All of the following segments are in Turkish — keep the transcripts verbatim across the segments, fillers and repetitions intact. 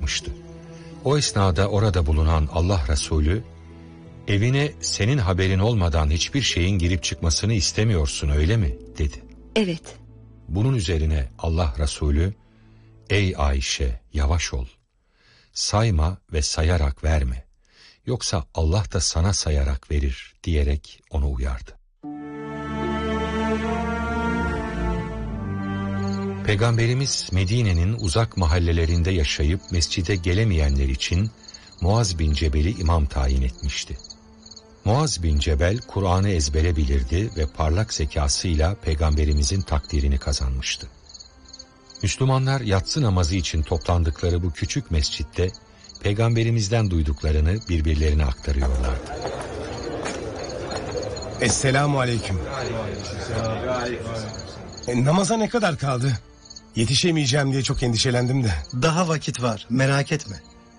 çıkmıştı. O esnada orada bulunan Allah Resulü, "Evine senin haberin olmadan hiçbir şeyin girip çıkmasını istemiyorsun, öyle mi?" dedi. Evet. Bunun üzerine Allah Resulü, "Ey Ayşe, yavaş ol. Sayma ve sayarak verme. Yoksa Allah da sana sayarak verir," diyerek onu uyardı. Peygamberimiz Medine'nin uzak mahallelerinde yaşayıp mescide gelemeyenler için Muaz bin Cebel'i imam tayin etmişti. Muaz bin Cebel Kur'an'ı ezbere bilirdi ve parlak zekasıyla Peygamberimizin takdirini kazanmıştı. Müslümanlar yatsı namazı için toplandıkları bu küçük mescitte Peygamberimizden duyduklarını birbirlerine aktarıyorlardı. Esselamu aleyküm. E, namaza ne kadar kaldı? Yetişemeyeceğim diye çok endişelendim de. Daha vakit var, merak etme.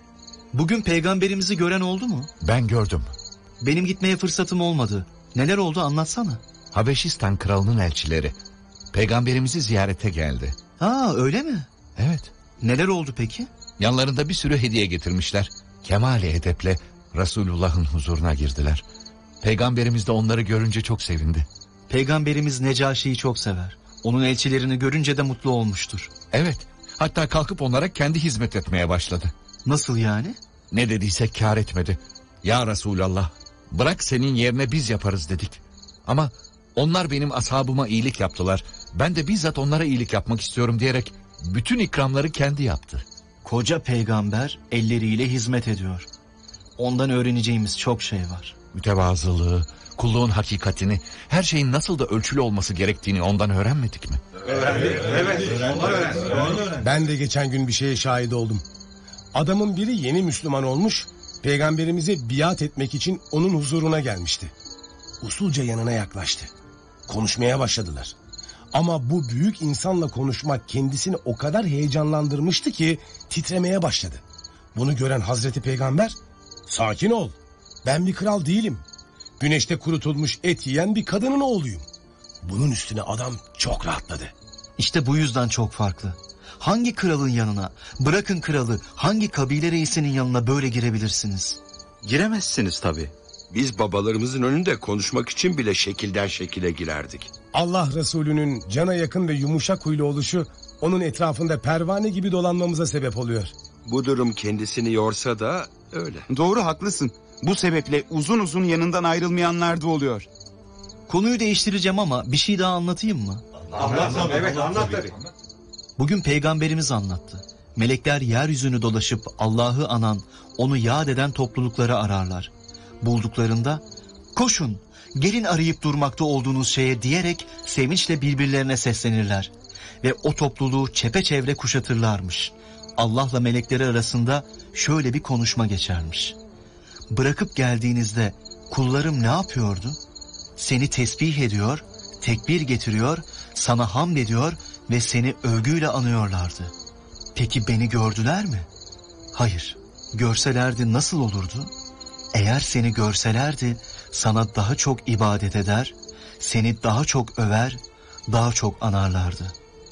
Bugün peygamberimizi gören oldu mu? Ben gördüm. Benim gitmeye fırsatım olmadı. Neler oldu, anlatsana. Habeşistan kralının elçileri peygamberimizi ziyarete geldi. Ha, öyle mi? Evet. Neler oldu peki? Yanlarında bir sürü hediye getirmişler. Kemali edeple Resulullah'ın huzuruna girdiler. Peygamberimiz de onları görünce çok sevindi. Peygamberimiz Necaşi'yi çok sever. Onun elçilerini görünce de mutlu olmuştur. Evet. Hatta kalkıp onlara kendi hizmet etmeye başladı. Nasıl yani? Ne dediyse kâr etmedi. "Ya Resulallah, bırak senin yerine biz yaparız," dedik. Ama onlar benim ashabıma iyilik yaptılar. Ben de bizzat onlara iyilik yapmak istiyorum diyerek bütün ikramları kendi yaptı. Koca peygamber elleriyle hizmet ediyor. Ondan öğreneceğimiz çok şey var. Mütevazılığı, kulluğun hakikatini, her şeyin nasıl da ölçülü olması gerektiğini ondan öğrenmedik mi? Öğrendik, evet. Öğrendik. Ben de geçen gün bir şeye şahit oldum. Adamın biri yeni Müslüman olmuş, Peygamberimize biat etmek için onun huzuruna gelmişti. Usulca yanına yaklaştı. Konuşmaya başladılar. Ama bu büyük insanla konuşmak kendisini o kadar heyecanlandırmıştı ki titremeye başladı. Bunu gören Hazreti Peygamber, "Sakin ol, ben bir kral değilim. Güneşte kurutulmuş et yiyen bir kadının oğluyum." Bunun üstüne adam çok rahatladı. İşte bu yüzden çok farklı. Hangi kralın yanına, bırakın kralı, hangi kabile reisinin yanına böyle girebilirsiniz? Giremezsiniz tabii. Biz babalarımızın önünde konuşmak için bile şekilden şekile girerdik. Allah Resulü'nün cana yakın ve yumuşak huylu oluşu onun etrafında pervane gibi dolanmamıza sebep oluyor. Bu durum kendisini yorsa da öyle. Doğru, haklısın. Bu sebeple uzun uzun yanından ayrılmayanlar da oluyor. Konuyu değiştireceğim ama bir şey daha anlatayım mı? Anlat, evet anlat tabii. Bugün peygamberimiz anlattı. Melekler yeryüzünü dolaşıp Allah'ı anan, onu yad eden toplulukları ararlar. Bulduklarında "Koşun, gelin arayıp durmakta olduğunuz şeye," diyerek sevinçle birbirlerine seslenirler. Ve o topluluğu çepeçevre kuşatırlarmış. Allah'la melekleri arasında şöyle bir konuşma geçermiş. "Bırakıp geldiğinizde kullarım ne yapıyordu? Seni tesbih ediyor, tekbir getiriyor, sana hamd ediyor ve seni övgüyle anıyorlardı. Peki beni gördüler mi? Hayır. Görselerdi nasıl olurdu? Eğer seni görselerdi sana daha çok ibadet eder, seni daha çok över, daha çok anarlardı.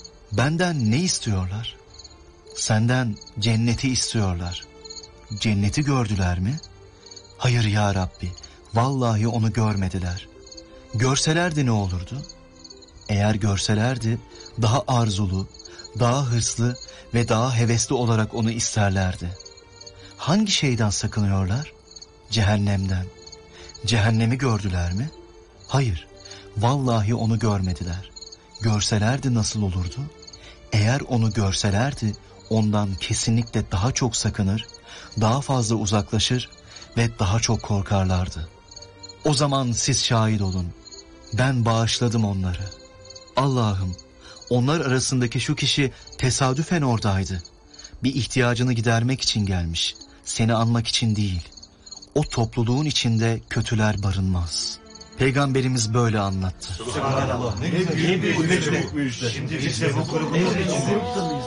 Benden ne istiyorlar? Senden cenneti istiyorlar. Cenneti gördüler mi? Hayır ya Rabbi, vallahi onu görmediler. Görselerdi ne olurdu? Eğer görselerdi daha arzulu, daha hırslı ve daha hevesli olarak onu isterlerdi. Hangi şeyden sakınıyorlar? Cehennemden. Cehennemi gördüler mi? Hayır, vallahi onu görmediler. Görselerdi nasıl olurdu? Eğer onu görselerdi ondan kesinlikle daha çok sakınır, daha fazla uzaklaşır ve daha çok korkarlardı. O zaman siz şahit olun. Ben bağışladım onları. Allah'ım, onlar arasındaki şu kişi tesadüfen oradaydı. Bir ihtiyacını gidermek için gelmiş, seni anmak için değil. O topluluğun içinde kötüler barınmaz. Peygamberimiz böyle anlattı. Subhanallah. Ne güzel. Ne büyük müjde. Şimdi bize bu